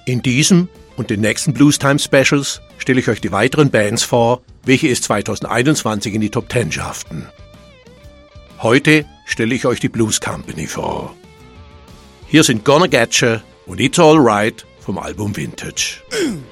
In diesem und den nächsten Blues Time Specials stelle ich euch die weiteren Bands vor, welche es 2021 in die Top 10 schafften. Heute stelle ich euch die Blues Company vor. Hier sind Gonna Getcha und It's Alright vom Album Vintage.